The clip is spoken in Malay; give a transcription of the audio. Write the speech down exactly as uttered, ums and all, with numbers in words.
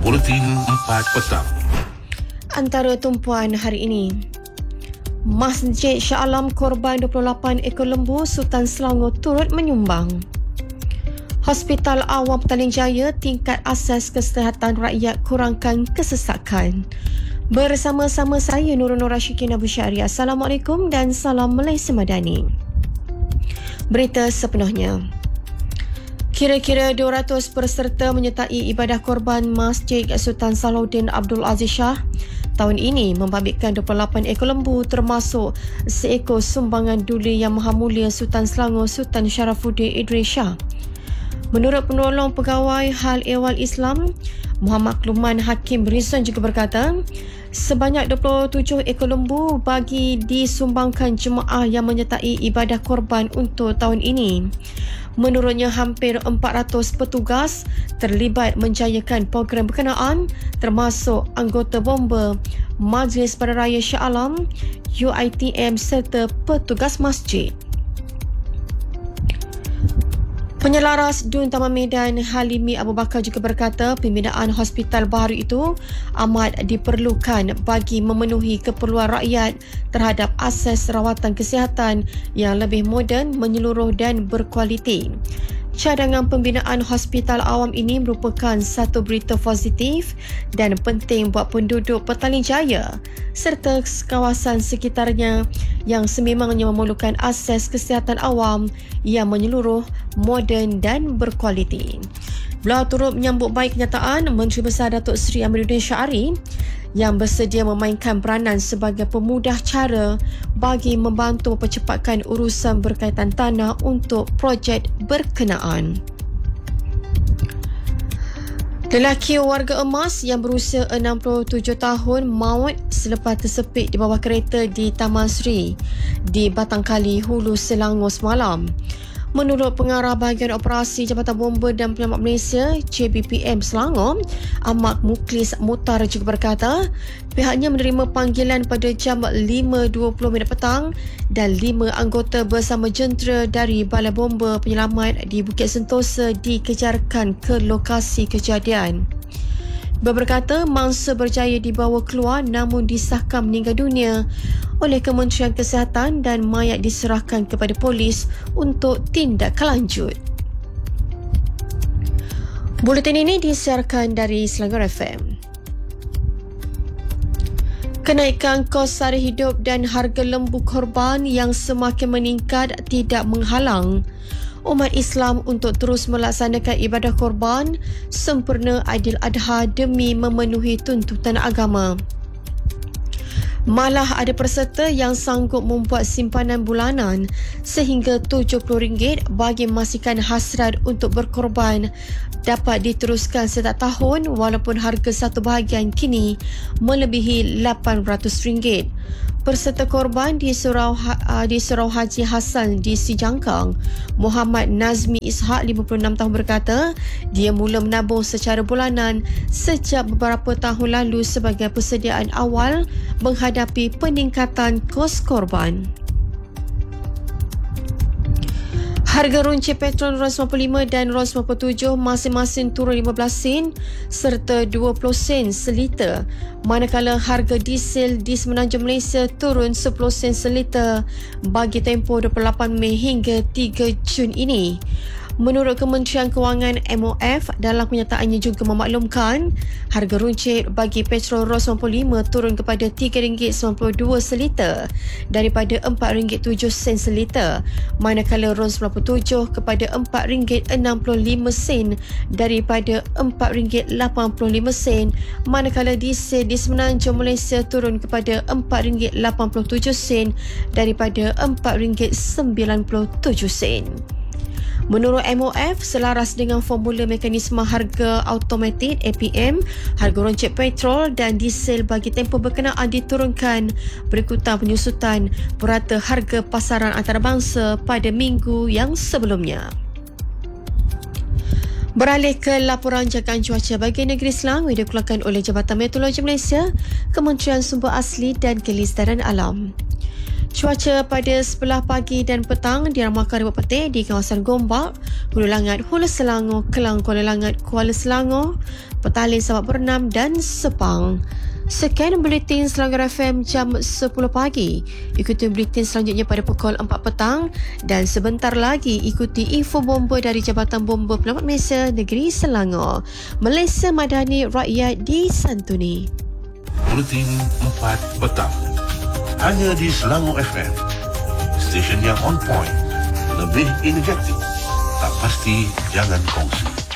Buletin empat Petang. Antara tumpuan hari ini, Masjid Shah Alam korban dua puluh lapan ekor lembu, Sultan Selangor turut menyumbang. Hospital Awam Petaling Jaya, tingkat asas kesihatan rakyat kurangkan kesesakan. Bersama-sama saya Nurul Nur Rashikin Abu Syari. Assalamualaikum dan salam Malaysia Madani. Berita sepenuhnya. Kira-kira dua ratus peserta menyertai ibadah korban Masjid Sultan Salahuddin Abdul Aziz Shah tahun ini membabitkan dua puluh lapan ekor lembu, termasuk seekor sumbangan duli Yang Maha Mulia Sultan Selangor Sultan Sharafuddin Idris Shah. Menurut penolong pegawai hal ehwal Islam Muhammad Kluman Hakim Rizwan juga berkata, sebanyak dua puluh tujuh ekor lembu bagi disumbangkan jemaah yang menyertai ibadah korban untuk tahun ini. Menurutnya, hampir empat ratus petugas terlibat menjayakan program berkenaan, termasuk anggota bomba, Majlis Padanraya Shah Alam, U I T M serta petugas masjid. Penyelaras D U N Taman Medan Halimi Abu Bakar juga berkata pembinaan hospital baru itu amat diperlukan bagi memenuhi keperluan rakyat terhadap asas rawatan kesihatan yang lebih moden, menyeluruh dan berkualiti. Cadangan pembinaan hospital awam ini merupakan satu berita positif dan penting buat penduduk Petaling Jaya serta kawasan sekitarnya yang sememangnya memerlukan akses kesihatan awam yang menyeluruh, moden dan berkualiti. Beliau turut menyambut baik kenyataan Menteri Besar Datuk Seri Amiruddin Syari yang bersedia memainkan peranan sebagai pemudah cara bagi membantu mempercepatkan urusan berkaitan tanah untuk projek berkenaan. Lelaki warga emas yang berusia enam puluh tujuh tahun maut selepas tersepit di bawah kereta di Taman Sri di Batangkali, Hulu, Selangor semalam. Menurut Pengarah Bahagian Operasi Jabatan Bomba dan Penyelamat Malaysia J B P M Selangor, Ahmad Muklis Mutar juga berkata pihaknya menerima panggilan pada jam lima dua puluh minit petang dan lima anggota bersama jentera dari Balai Bomba Penyelamat di Bukit Sentosa dikejarkan ke lokasi kejadian. Berkata mangsa berjaya dibawa keluar namun disahkan meninggal dunia oleh Kementerian Kesihatan dan mayat diserahkan kepada polis untuk tindak lanjut. Buletin ini disiarkan dari Selangor F M. Kenaikan kos sara hidup dan harga lembu korban yang semakin meningkat tidak menghalang umat Islam untuk terus melaksanakan ibadah korban sempurna Aidil Adha demi memenuhi tuntutan agama. Malah ada peserta yang sanggup membuat simpanan bulanan sehingga tujuh puluh ringgit bagi memastikan hasrat untuk berkorban dapat diteruskan setiap tahun walaupun harga satu bahagian kini melebihi lapan ratus ringgit. Peserta korban di Surau, uh, di Surau Haji Hassan di Sijangkang, Muhammad Nazmi Ishak, lima puluh enam tahun berkata, dia mula menabung secara bulanan sejak beberapa tahun lalu sebagai persediaan awal menghadapi peningkatan kos korban. Harga runcit petrol ron sembilan puluh lima dan ron sembilan puluh tujuh masing-masing turun lima belas sen serta dua puluh sen seliter, manakala harga diesel di Semenanjung Malaysia turun sepuluh sen seliter bagi tempoh dua puluh lapan Mei hingga tiga Jun ini. Menurut Kementerian Kewangan M O F, dalam kenyataannya juga memaklumkan harga runcit bagi petrol ron sembilan puluh lima turun kepada tiga ringgit sembilan puluh dua seliter daripada empat ringgit tujuh sen seliter, manakala ron sembilan puluh tujuh kepada empat ringgit enam puluh lima sen daripada empat ringgit lapan puluh lima sen, manakala diesel di Semenanjung Malaysia turun kepada empat ringgit lapan puluh tujuh sen daripada empat ringgit sembilan puluh tujuh sen. Menurut M O F, selaras dengan formula mekanisme harga automatik A P M, harga runcit petrol dan diesel bagi tempoh berkenaan diturunkan berikutan penyusutan purata harga pasaran antarabangsa pada minggu yang sebelumnya. Beralih ke laporan jagaan cuaca bagi negeri Selangor yang dikeluarkan oleh Jabatan Meteorologi Malaysia, Kementerian Sumber Asli dan Kelestarian Alam. Cuaca pada sebelah pagi dan petang diramalkan ribuan petir di kawasan Gombak, Hulu Langat, Hulu Selangor, Kelang Kuala Langat, Kuala Selangor, Petaling Sabak Bernam dan Sepang. Sekian Buletin Selangor F M jam sepuluh pagi. Ikuti buletin selanjutnya pada pukul empat petang dan sebentar lagi ikuti info bomba dari Jabatan Bomba Penyelamat Malaysia Negeri Selangor. Malaysia Madani, rakyat disantuni. Buletin empat petang. Hanya di Selangor F M. Stesen yang on point. Lebih energetik. Tak pasti jangan kongsi.